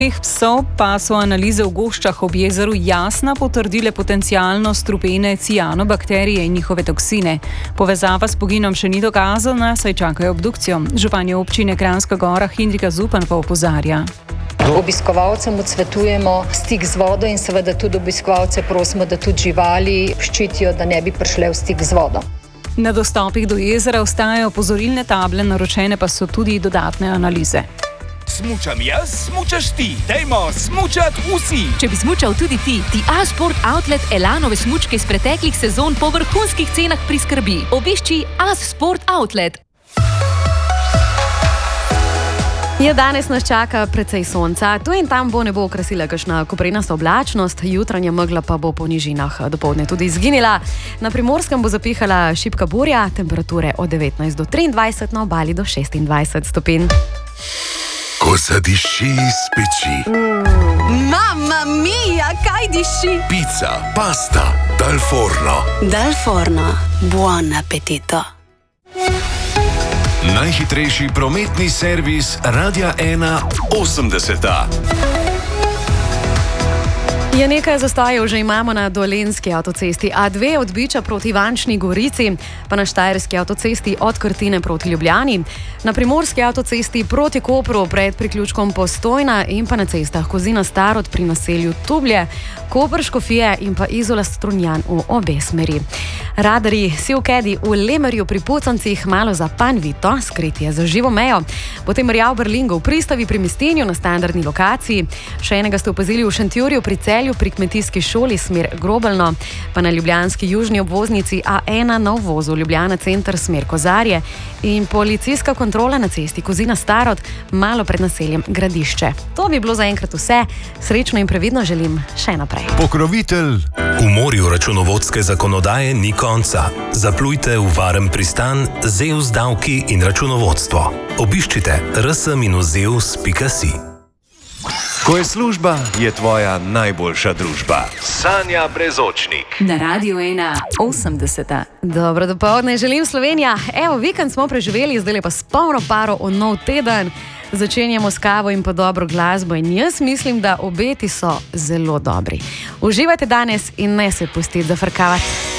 Psov pa so analize v goščah ob jezeru jasno potrdile potencialno strupene cianobakterije in njihove toksine. Povezava s poginom še ni dokazana, saj čakajo obdukcijo. Županja občine Kranjska Gora Hindrika Zupan pa opozarja. Obiskovalcem odsvetujemo stik z vodo in seveda tudi obiskovalce prosimo, da tudi živali ščitijo, da ne bi prišle v stik z vodo. Na dostopih do jezera ostajajo opozorilne table, naročene pa so tudi dodatne analize. Smučam jaz, smučaš ti. Dajmo smučat vsi. Če bi smučal tudi ti A-Sport Outlet Elanove smučke iz preteklih sezon po vrhunskih cenah priskrbi. Obišči A-Sport Outlet. Ja, danes nas čaka precej sonca. Tu in tam bo nebo okrasila kakšna koprenasta oblačnost, jutranja megla pa bo po nižinah dopoldne tudi izginila. Na Primorskem bo zapihala šibka burja, temperature od 19 do 23, na obali do 26 stopinj. Ko zadiši iz peči. Mamma mia, kaj diši? Pica, pasta, dal forno. Dal forno, buon appetito. Najhitrejši prometni servis Radia 1 80. Ja, nekaj zastojev že imamo na dolenjski avtocesti A2 od Biča proti Ivančni Gorici, pa na štajerski avtocesti od Krtine proti Ljubljani, na primorski avtocesti proti Kopru pred priključkom Postojna in pa na cestah Kozina Starod pri naselju Tublje, Koper Škofije in pa Izola Strunjan v obe smeri. Radarji Sivkedi v Lemerju pri Pucancih, malo za Panvito, skritje za živo mejo, potem Rjav Berlingo v Pristavi pri Mestinju na standardni lokaciji, še enega ste opazili v Šentjurju pri Celju pri kmetijski šoli smer Grobelno, pa na ljubljanski južni obvoznici A1 na uvozu Ljubljana center smer Kozarje in policijska kontrola na cesti Kozina Starod malo pred naseljem Gradišče. To bi bilo zaenkrat vse. Srečno in previdno želim še naprej. Pokrovitelj. V morju računovodske zakonodaje ni konca. Zaplujte v varen pristan ZEUS davki in računovodstvo. Obiščite rs-zeus.si. Ko je služba, je tvoja najboljša družba. Sanja Brezočnik. Na Radio 1 80. Dobro dopoldne, želim Slovenija. Evo, vikend smo preživeli, zdaj pa s polno paro v nov teden. Začenjamo s kavo in pa dobro glasbo in jaz mislim, da obeti so zelo dobri. Uživajte danes in ne se pustiti zafrkavati.